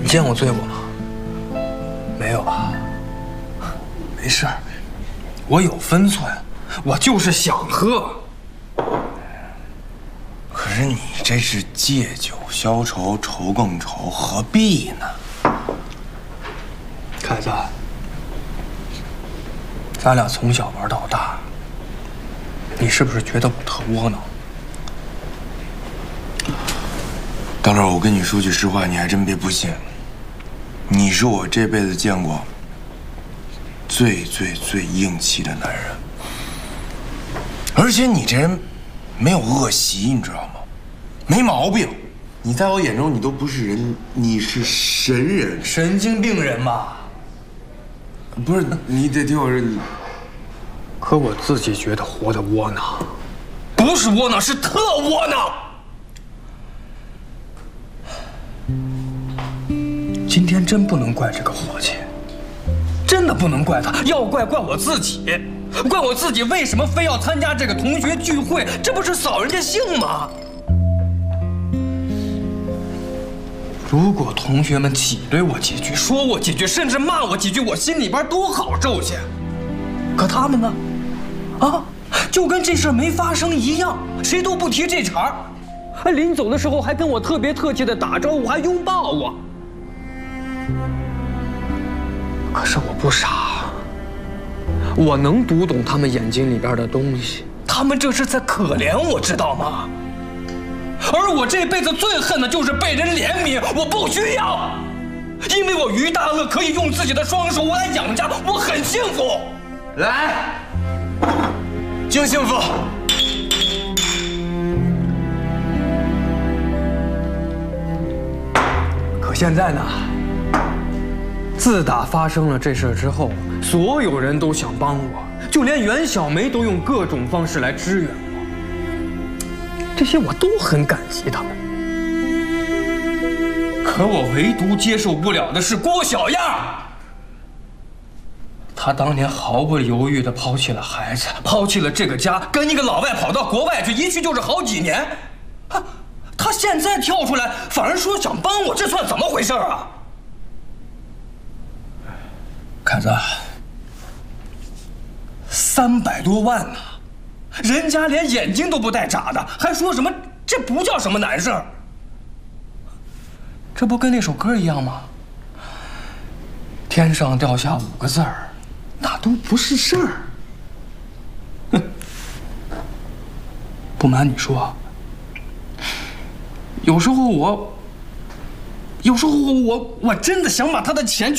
见我醉过吗？没有吧？没事，我有分寸，我就是想喝。 可是你这是借酒消愁，愁更愁，何必呢？ 凯子，咱俩从小玩到大，你是不是觉得我特窝囊？ 大乐，我跟你说句实话，你还真别不信。你是我这辈子见过最硬气的男人，而且你这人没有恶习，你知道吗？没毛病。你在我眼中，你都不是人，你是神人， 神经病人嘛。 不是，你得听我说，你。 可我自己觉得活得窝囊，不是窝囊，是特窝囊。今天真不能怪这个伙计，真的不能怪他，要怪我自己，怪我自己为什么非要参加这个同学聚会？这不是扫人家兴吗？如果同学们挤兑我几句，说我几句，甚至骂我几句，我心里边多好受些。可他们呢？啊，就跟这事没发生一样，谁都不提这茬儿。临走的时候还跟我特别客气的打招呼，还拥抱我。可是我不傻，我能读懂他们眼睛里边的东西，他们这是在可怜我，知道吗？而我这辈子最恨的就是被人怜悯，我不需要，因为我于大乐可以用自己的双手我来养家，我很幸福。 来，敬幸福。 可现在呢？自打发生了这事之后，所有人都想帮我，就连袁小梅都用各种方式来支援我。这些我都很感激他们。可我唯独接受不了的是郭小样。他当年毫不犹豫地抛弃了孩子，抛弃了这个家，跟一个老外跑到国外去，一去就是好几年。他现在跳出来，反而说想帮我，这算怎么回事啊？凯子，300多万呢，人家连眼睛都不带眨的，还说什么这不叫什么难事儿？这不跟那首歌一样吗？天上掉下5个字儿，那都不是事儿。哼，不瞒你说，有时候我真的想把他的钱